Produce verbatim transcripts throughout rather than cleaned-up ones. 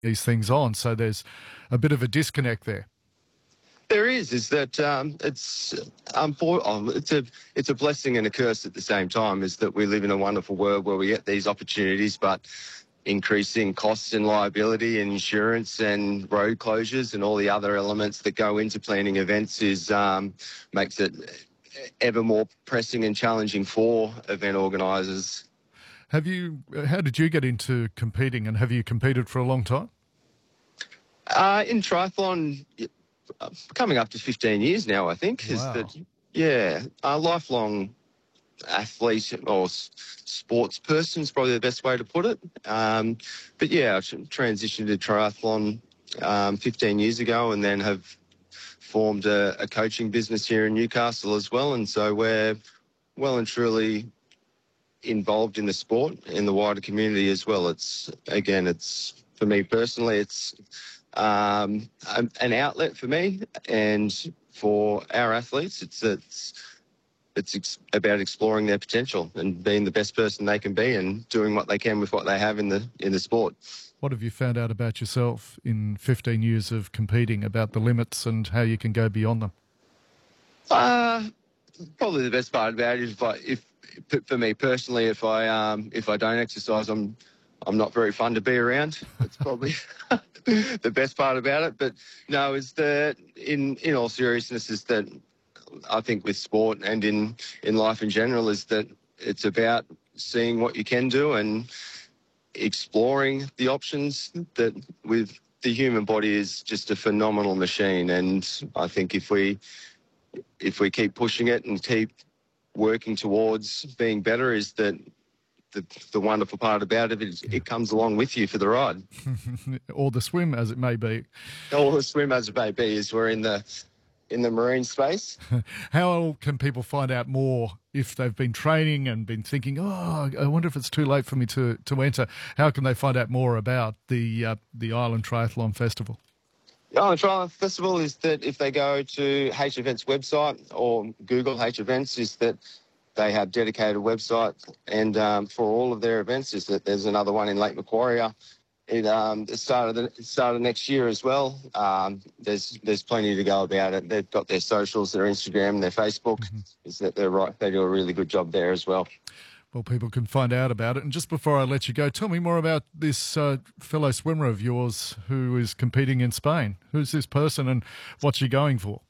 these things on. So there's a bit of a disconnect there. There is, is that um, it's um, for, um, it's a it's a blessing and a curse at the same time. Is that we live in a wonderful world where we get these opportunities, but increasing costs and liability and insurance and road closures and all the other elements that go into planning events is um, makes it ever more pressing and challenging for event organisers. Have you? How did you get into competing, and have you competed for a long time? Uh, in triathlon. Coming up to fifteen years now, I think. Wow. Is that, yeah, a lifelong athlete or sports person is probably the best way to put it. Um, but yeah, I transitioned to triathlon um, fifteen years ago, and then have formed a, a coaching business here in Newcastle as well. And so we're well and truly involved in the sport, in the wider community as well. It's, again, it's, for me personally, it's um, an outlet for me, and for our athletes, it's it's it's ex- about exploring their potential and being the best person they can be, and doing what they can with what they have in the in the sport. What have you found out about yourself in fifteen years of competing, about the limits and how you can go beyond them? Uh, probably the best part about it is if, I, if for me personally, if I um, if I don't exercise, I'm I'm not very fun to be around. It's probably the best part about it. But no, is that in, in all seriousness, is that I think with sport and in, in life in general, is that it's about seeing what you can do and exploring the options. That with the human body is just a phenomenal machine. And I think if we if we keep pushing it and keep working towards being better, is that The, the wonderful part about it is it comes along with you for the ride. Or the swim, as it may be. Or the swim, as it may be, is we're in the in the marine space. How can people find out more if they've been training and been thinking, oh, I wonder if it's too late for me to, to enter? How can they find out more about the uh, the Island Triathlon Festival? The Island Triathlon Festival is that if they go to H Events website or Google H Events, is that they have dedicated websites, and um, for all of their events, is that there's another one in Lake Macquarie. It um, the start of the start of next year as well. Um, there's there's plenty to go about it. They've got their socials, their Instagram, their Facebook. Mm-hmm. Is that they're right? They do a really good job there as well. Well, people can find out about it. And just before I let you go, tell me more about this uh, fellow swimmer of yours who is competing in Spain. Who's this person, and what's she going for?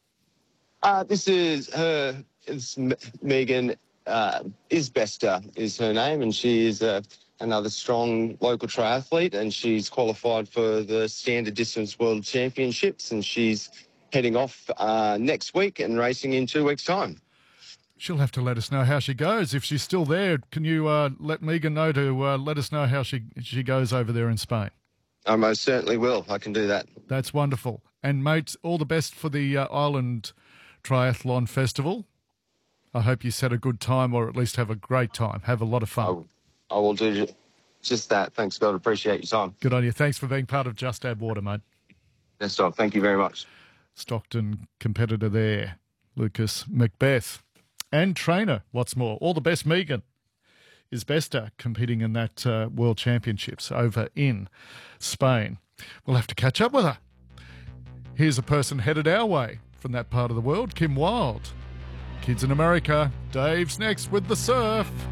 Uh, this is her. It's Megan. Uh, Isbester is her name, and she is uh, another strong local triathlete, and she's qualified for the Standard Distance World Championships, and she's heading off uh, next week and racing in two weeks' time. She'll have to let us know how she goes. If she's still there, can you uh, let Megan know to uh, let us know how she, she goes over there in Spain? I most certainly will. I can do that. That's wonderful. And, mate, all the best for the uh, Island Triathlon Festival. I hope you set a good time, or at least have a great time. Have a lot of fun. I, I will do just that. Thanks, God. Appreciate your time. Good on you. Thanks for being part of Just Add Water, mate. That's all. Thank you very much. Stockton competitor there, Lucas Macbeth. And trainer, what's more. All the best, Megan Isbester, competing in that uh, World Championships over in Spain. We'll have to catch up with her. Here's a person headed our way from that part of the world, Kim Wilde. Kids in America. Dave's next with The Surf.